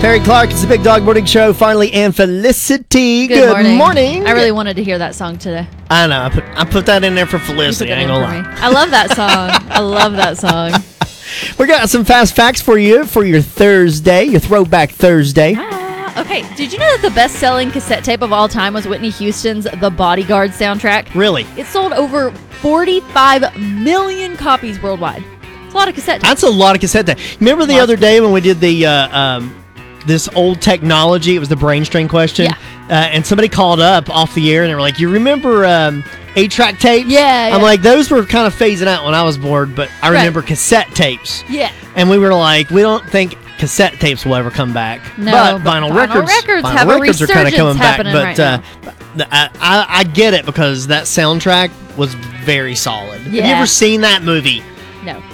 Perry Clark, it's the Big Dog Morning Show, finally, and Felicity. Good morning. I really wanted to hear that song today. I know. I put that in there for Felicity. I ain't gonna lie. I love that song. I love that song. We got some fast facts for you for your Thursday, your Throwback Thursday. Okay, did you know that the best-selling cassette tape of all time was Whitney Houston's The Bodyguard soundtrack? Really? It sold over 45 million copies worldwide. It's a lot of cassette tapes. That's a lot of cassette tape. Remember the other day when we did the this old technology? It was the brain strain question. Yeah. And somebody called up off the air and they were like, "You remember 8-track tapes?" Yeah. I'm like, those were kind of phasing out when I was bored, but I remember cassette tapes. Yeah. And we were like, we don't think cassette tapes will ever come back. No, but vinyl records have a resurgence are kind of coming back. happening But right I get it because that soundtrack was very solid. Yeah. Have you ever seen that movie? No.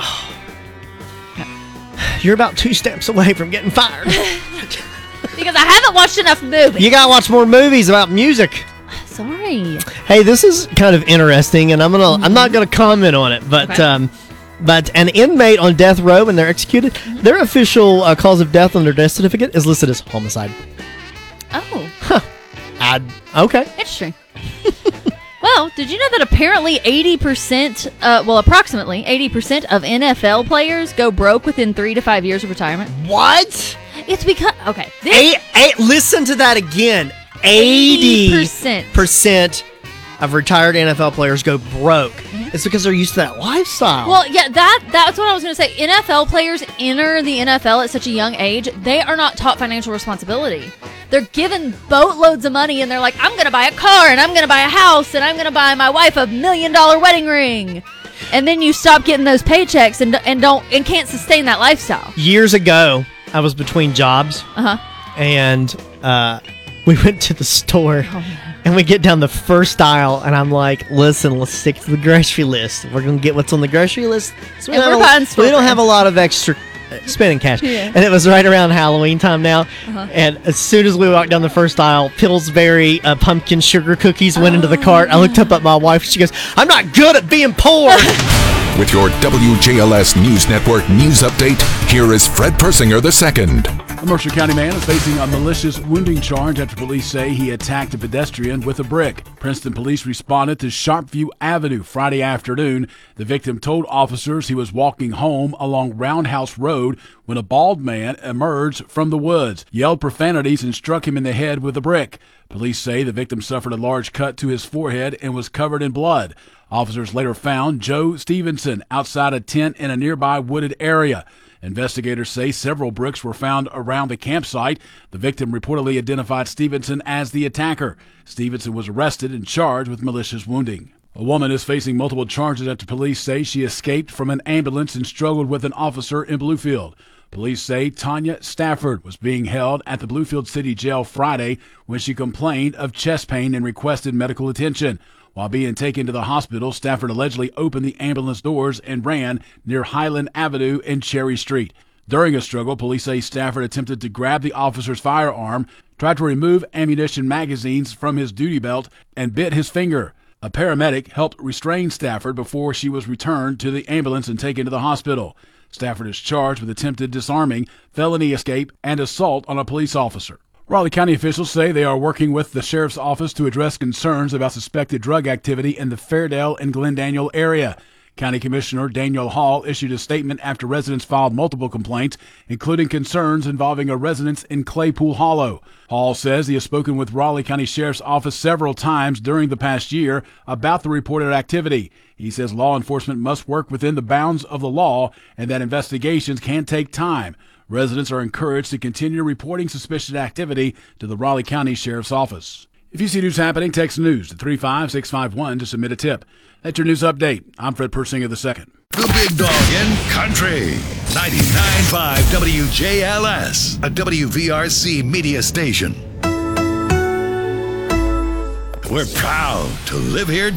You're about 2 steps away from getting fired. Because I haven't watched enough movies. You gotta watch more movies about music. Sorry. Hey, this is kind of interesting, and I'm not gonna comment on it, but Okay. but an inmate on death row when they're executed, their official cause of death on their death certificate is listed as homicide. Oh. Okay. Interesting. Well, did you know that apparently approximately 80% of NFL players go broke within 3 to 5 years of retirement? What? It's because, okay. Listen to that again. 80% of retired NFL players go broke. Mm-hmm. It's because they're used to that lifestyle. Well, yeah, that's what I was going to say. NFL players enter the NFL at such a young age. They are not taught financial responsibility. They're given boatloads of money, and they're like, I'm going to buy a car, and I'm going to buy a house, and I'm going to buy my wife a $1 million wedding ring. And then you stop getting those paychecks and can't sustain that lifestyle. Years ago, I was between jobs. And we went to the store. And we get down the first aisle, and I'm like, listen, let's stick to the grocery list. We're going to get what's on the grocery list. So we don't have a lot of extra spending cash. Yeah. And it was right around Halloween time now. And as soon as we walked down the first aisle, Pillsbury pumpkin sugar cookies went into the cart. I looked up at my wife. She goes, I'm not good at being poor. With your WJLS News Network news update, here is Fred Persinger II. A Mercer County man is facing a malicious wounding charge after police say he attacked a pedestrian with a brick. Princeton police responded to Sharpview Avenue Friday afternoon. The victim told officers he was walking home along Roundhouse Road when a bald man emerged from the woods, yelled profanities, and struck him in the head with a brick. Police say the victim suffered a large cut to his forehead and was covered in blood. Officers later found Joe Stevenson outside a tent in a nearby wooded area. Investigators say several bricks were found around the campsite. The victim reportedly identified Stevenson as the attacker. Stevenson was arrested and charged with malicious wounding. A woman is facing multiple charges after police say she escaped from an ambulance and struggled with an officer in Bluefield. Police say Tanya Stafford was being held at the Bluefield City Jail Friday when she complained of chest pain and requested medical attention. While being taken to the hospital, Stafford allegedly opened the ambulance doors and ran near Highland Avenue and Cherry Street. During a struggle, police say Stafford attempted to grab the officer's firearm, tried to remove ammunition magazines from his duty belt, and bit his finger. A paramedic helped restrain Stafford before she was returned to the ambulance and taken to the hospital. Stafford is charged with attempted disarming, felony escape, and assault on a police officer. Raleigh County officials say they are working with the sheriff's office to address concerns about suspected drug activity in the Fairdale and Glen Daniel area. County Commissioner Daniel Hall issued a statement after residents filed multiple complaints, including concerns involving a residence in Claypool Hollow. Hall says he has spoken with Raleigh County Sheriff's Office several times during the past year about the reported activity. He says law enforcement must work within the bounds of the law and that investigations can take time. Residents are encouraged to continue reporting suspicious activity to the Raleigh County Sheriff's Office. If you see news happening, text news to 35651 to submit a tip. That's your news update. I'm Fred Persinger II. The Big Dog in Country. 99.5 WJLS, a WVRC media station. We're proud to live here